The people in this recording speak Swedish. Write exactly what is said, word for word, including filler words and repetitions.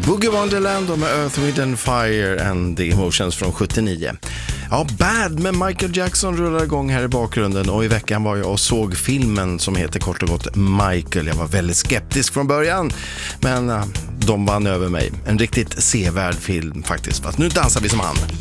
Boogie Wonderland och med Earth, Wind and Fire and the Emotions från sjuttionio. Ja, Bad med Michael Jackson rullar igång här i bakgrunden, och i veckan var jag och såg filmen som heter kort och gott Michael. Jag var väldigt skeptisk från början, men uh, de vann över mig. En riktigt sevärd film faktiskt, fast nu dansar vi som han.